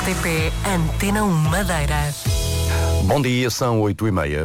RTP Antena 1 Madeira. Bom dia, são 8h30.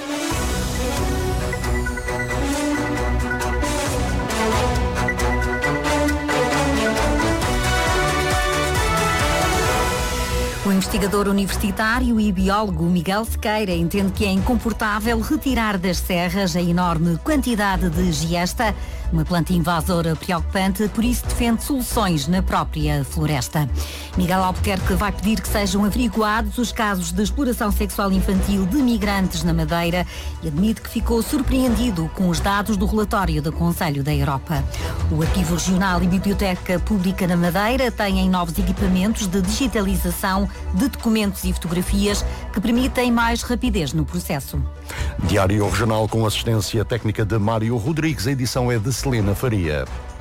O investigador universitário e biólogo Miguel Sequeira entende que é incomportável retirar das serras a enorme quantidade de giesta, uma planta invasora preocupante, por isso defende soluções na própria floresta. Miguel Albuquerque vai pedir que sejam averiguados os casos de exploração sexual infantil de migrantes na Madeira e admite que ficou surpreendido com os dados do relatório do Conselho da Europa. O Arquivo Regional e Biblioteca Pública na Madeira têm novos equipamentos de digitalização de documentos e fotografias que permitem mais rapidez no processo. Diário Regional com assistência técnica de Mário Rodrigues. A edição é de Celina Faria.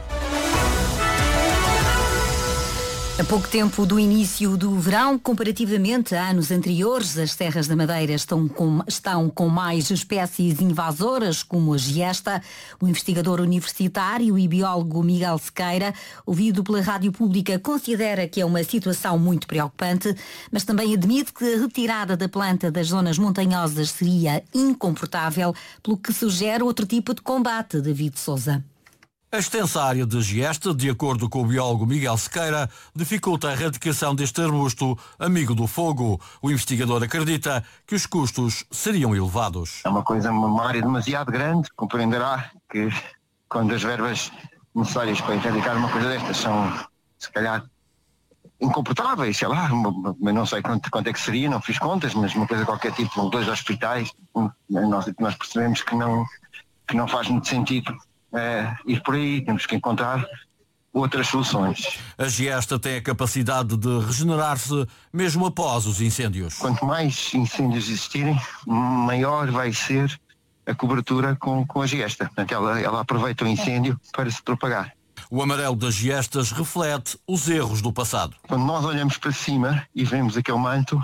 A pouco tempo do início do verão, comparativamente a anos anteriores, as serras da Madeira estão com mais espécies invasoras, como a giesta. O investigador universitário e biólogo Miguel Sequeira, ouvido pela Rádio Pública, considera que é uma situação muito preocupante, mas também admite que a retirada da planta das zonas montanhosas seria incomportável, pelo que sugere outro tipo de combate. David Sousa. A extensa área de giesta, de acordo com o biólogo Miguel Sequeira, dificulta a erradicação deste arbusto amigo do fogo. O investigador acredita que os custos seriam elevados. É uma área demasiado grande. Compreenderá que quando as verbas necessárias para erradicar uma coisa destas são, se calhar, incomportáveis, sei lá, mas não sei quanto é que seria, não fiz contas, mas uma coisa qualquer tipo, 2 hospitais, nós percebemos que não faz muito sentido ir por aí. Temos que encontrar outras soluções. A giesta tem a capacidade de regenerar-se mesmo após os incêndios. Quanto mais incêndios existirem, maior vai ser a cobertura com a giesta. Portanto, ela aproveita o incêndio para se propagar. O amarelo das giestas reflete os erros do passado. Quando nós olhamos para cima e vemos aquele manto,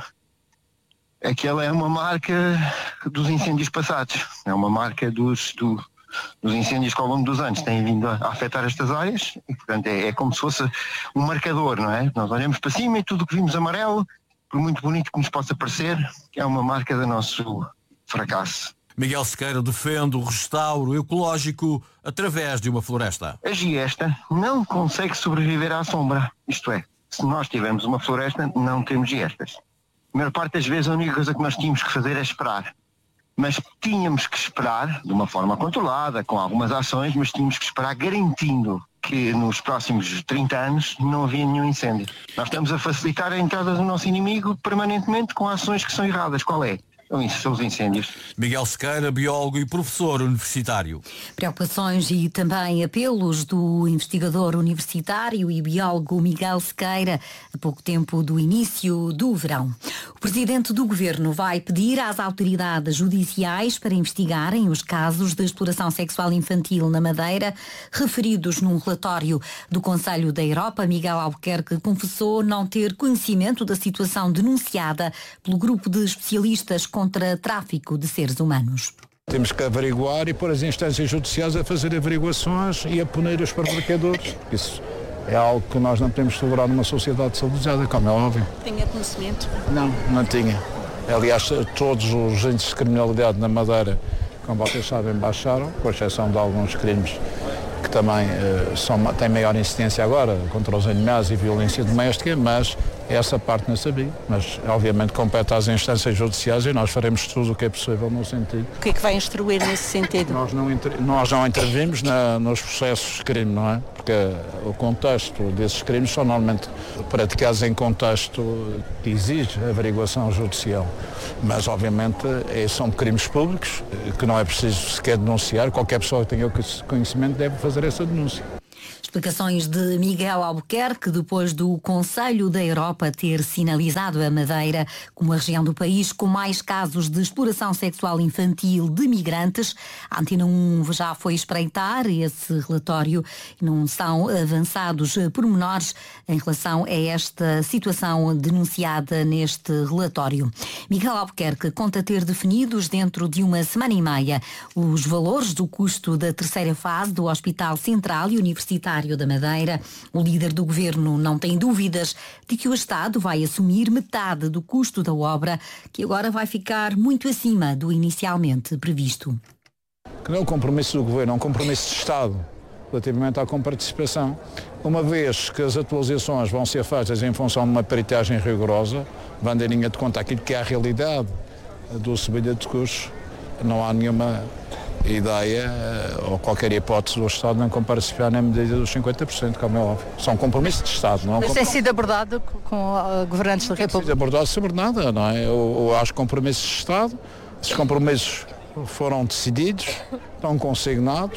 aquela é uma marca dos incêndios passados. É uma marca dos incêndios que ao longo dos anos têm vindo a afetar estas áreas e, portanto, é como se fosse um marcador, não é? Nós olhamos para cima e tudo o que vimos amarelo, por muito bonito que nos possa parecer, é uma marca do nosso fracasso. Miguel Sequeira defende o restauro ecológico através de uma floresta. A giesta não consegue sobreviver à sombra. Isto é, se nós tivermos uma floresta, não temos giestas. A maior parte das vezes a única coisa que nós tínhamos que fazer é esperar. Mas tínhamos que esperar de uma forma controlada, com algumas ações, mas tínhamos que esperar garantindo que nos próximos 30 anos não havia nenhum incêndio. Nós estamos a facilitar a entrada do nosso inimigo permanentemente com ações que são erradas. Qual é? São os incêndios. Miguel Sequeira, biólogo e professor universitário. Preocupações e também apelos do investigador universitário e biólogo Miguel Sequeira a pouco tempo do início do verão. O presidente do governo vai pedir às autoridades judiciais para investigarem os casos de exploração sexual infantil na Madeira, referidos num relatório do Conselho da Europa. Miguel Albuquerque confessou não ter conhecimento da situação denunciada pelo grupo de especialistas contra tráfico de seres humanos. Temos que averiguar e pôr as instâncias judiciais a fazer averiguações e a punir os fabricadores. Isso é algo que nós não podemos tolerar numa sociedade civilizada, como é óbvio. Tinha conhecimento? Não tinha. Aliás, todos os índices de criminalidade na Madeira, como vocês sabem, baixaram, com exceção de alguns crimes que também têm maior incidência agora, contra os animais e violência doméstica, mas essa parte não sabia. Mas, obviamente, compete às instâncias judiciais e nós faremos tudo o que é possível no sentido. O que é que vai instruir nesse sentido? Nós não intervimos nos processos de crime, não é? Porque o contexto desses crimes são normalmente praticados em contexto que exige averiguação judicial. Mas, obviamente, são crimes públicos que não é preciso sequer denunciar. Qualquer pessoa que tenha o conhecimento deve fazer essa denúncia. Explicações de Miguel Albuquerque depois do Conselho da Europa ter sinalizado a Madeira como a região do país com mais casos de exploração sexual infantil de migrantes. A Antena 1 já foi espreitar esse relatório e não são avançados pormenores em relação a esta situação denunciada neste relatório. Miguel Albuquerque conta ter definidos dentro de uma semana e meia os valores do custo da terceira fase do Hospital Central e Universitário Universitário da Madeira. O líder do governo não tem dúvidas de que o Estado vai assumir metade do custo da obra, que agora vai ficar muito acima do inicialmente previsto. Que não é um compromisso do governo, é um compromisso de Estado relativamente à comparticipação. Uma vez que as atualizações vão ser feitas em função de uma peritagem rigorosa, vão em linha de conta aquilo que é a realidade do subida de custos, não há nenhuma ideia ou qualquer hipótese do Estado não comparticipar na medida dos 50%, como é óbvio. São compromissos de Estado, não é? Mas tem sido abordado com governantes da República? Tem sido abordado sobre nada, não é? Eu acho compromissos de Estado, esses compromissos foram decididos, estão consignados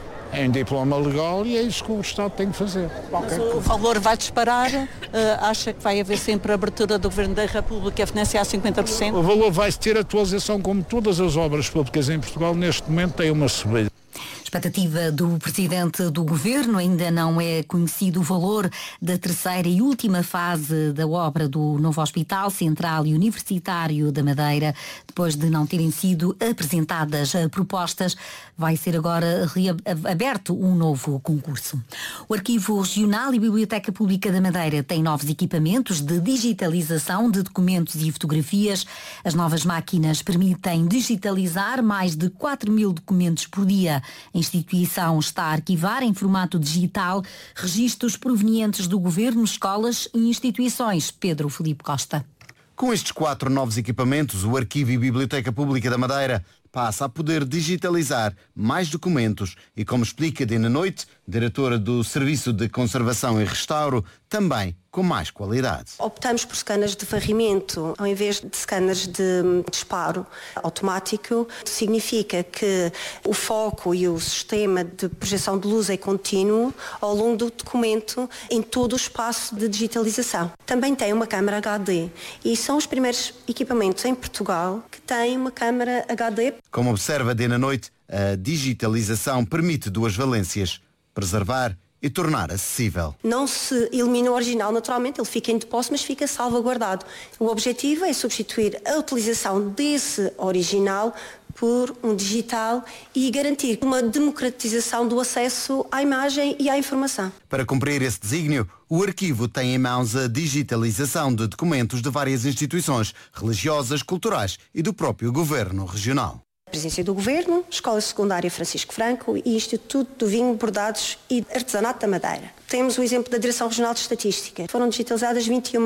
em diploma legal e é isso que o Estado tem que fazer. Mas o valor vai disparar? Acha que vai haver sempre a abertura do Governo da República a financiar 50%? O valor vai ter atualização como todas as obras públicas em Portugal neste momento tem uma subida. Expectativa do Presidente do Governo, ainda não é conhecido o valor da terceira e última fase da obra do novo Hospital Central e Universitário da Madeira. Depois de não terem sido apresentadas propostas, vai ser agora aberto um novo concurso. O Arquivo Regional e Biblioteca Pública da Madeira têm novos equipamentos de digitalização de documentos e fotografias. As novas máquinas permitem digitalizar mais de 4.000 documentos por dia. A instituição está a arquivar em formato digital registros provenientes do Governo, escolas e instituições. Pedro Filipe Costa. Com estes 4 novos equipamentos, o Arquivo e Biblioteca Pública da Madeira passa a poder digitalizar mais documentos e, como explica Dina Noite, diretora do Serviço de Conservação e Restauro, também com mais qualidade. Optamos por scanners de varrimento ao invés de scanners de disparo automático. Significa que o foco e o sistema de projeção de luz é contínuo ao longo do documento em todo o espaço de digitalização. Também tem uma câmara HD e são os primeiros equipamentos em Portugal que têm uma câmara HD. Como observa Dina Noite, a digitalização permite 2 valências: preservar e tornar acessível. Não se elimina o original naturalmente, ele fica em depósito, mas fica salvaguardado. O objetivo é substituir a utilização desse original por um digital e garantir uma democratização do acesso à imagem e à informação. Para cumprir esse desígnio, o arquivo tem em mãos a digitalização de documentos de várias instituições religiosas, culturais e do próprio Governo Regional. Presidência do Governo, Escola Secundária Francisco Franco e Instituto do Vinho, Bordados e Artesanato da Madeira. Temos o exemplo da Direção Regional de Estatística. Foram digitalizadas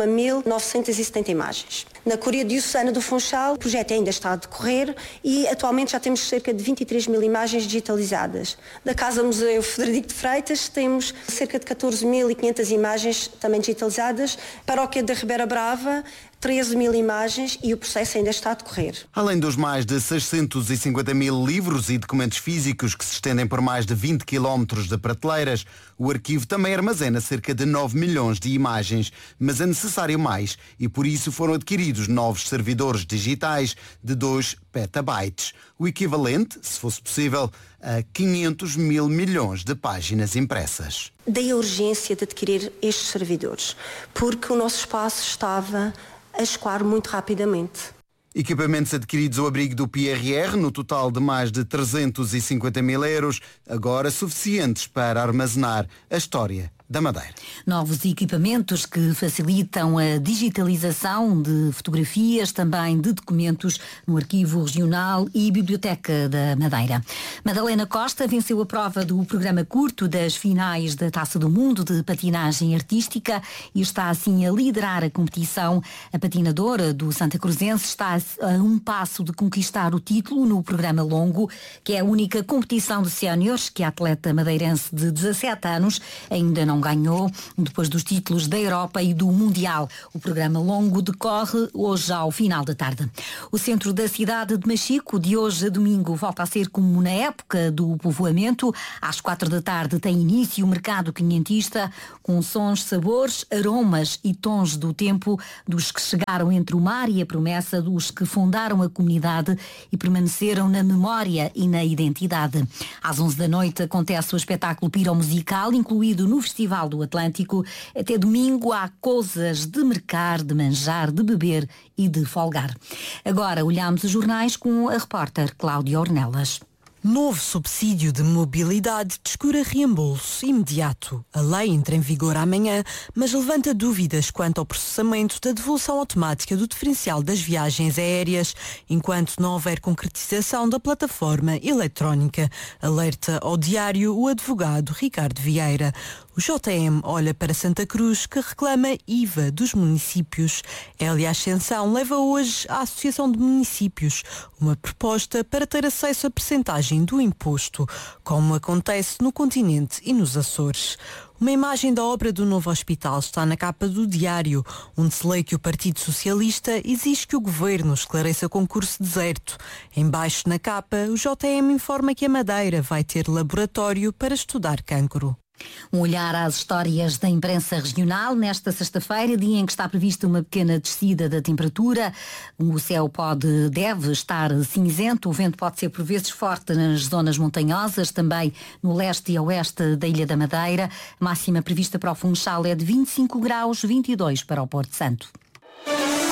21.970 imagens. Na Coreia Diocesana do Funchal, o projeto ainda está a decorrer e atualmente já temos cerca de 23.000 imagens digitalizadas. Da Casa Museu Frederico de Freitas temos cerca de 14.500 imagens também digitalizadas. Paróquia da Ribeira Brava, 13.000 imagens e o processo ainda está a decorrer. Além dos mais de 650.000 livros e documentos físicos que se estendem por mais de 20 km de prateleiras, o arquivo também armazena cerca de 9 milhões de imagens, mas é necessário mais e por isso foram adquiridos novos servidores digitais de 2 petabytes, o equivalente, se fosse possível, a 500 mil milhões de páginas impressas. Daí a urgência de adquirir estes servidores, porque o nosso espaço estava a escoar muito rapidamente. Equipamentos adquiridos ao abrigo do PRR, no total de mais de 350 mil euros, agora suficientes para armazenar a história da Madeira. Novos equipamentos que facilitam a digitalização de fotografias, também de documentos no Arquivo Regional e Biblioteca da Madeira. Madalena Costa venceu a prova do programa curto das finais da Taça do Mundo de patinagem artística e está assim a liderar a competição. A patinadora do Santa Cruzense está a um passo de conquistar o título no programa longo, que é a única competição de séniores que a atleta madeirense de 17 anos ainda não ganhou, depois dos títulos da Europa e do Mundial. O programa longo decorre hoje ao final da tarde. O centro da cidade de Machico, de hoje a domingo, volta a ser como na época do povoamento. Às 4 da tarde tem início o mercado quinhentista, com sons, sabores, aromas e tons do tempo dos que chegaram entre o mar e a promessa dos que fundaram a comunidade e permaneceram na memória e na identidade. Às 11 da noite acontece o espetáculo piromusical, incluído no Festival do Atlântico. Até domingo há coisas de mercar, de manjar, de beber e de folgar. Agora olhamos os jornais com a repórter Cláudia Ornelas. Novo subsídio de mobilidade descura reembolso imediato. A lei entra em vigor amanhã, mas levanta dúvidas quanto ao processamento da devolução automática do diferencial das viagens aéreas, enquanto não houver concretização da plataforma eletrónica. Alerta ao Diário o advogado Ricardo Vieira. O JM olha para Santa Cruz, que reclama IVA dos municípios. Hélia Ascensão leva hoje à Associação de Municípios uma proposta para ter acesso à percentagem do imposto, como acontece no continente e nos Açores. Uma imagem da obra do novo hospital está na capa do Diário, onde se lê que o Partido Socialista exige que o governo esclareça concurso deserto. Embaixo na capa, o JM informa que a Madeira vai ter laboratório para estudar cancro. Um olhar às histórias da imprensa regional nesta sexta-feira, dia em que está prevista uma pequena descida da temperatura. O céu deve estar cinzento, o vento pode ser por vezes forte nas zonas montanhosas, também no leste e oeste da Ilha da Madeira. A máxima prevista para o Funchal é de 25 graus, 22 para o Porto Santo.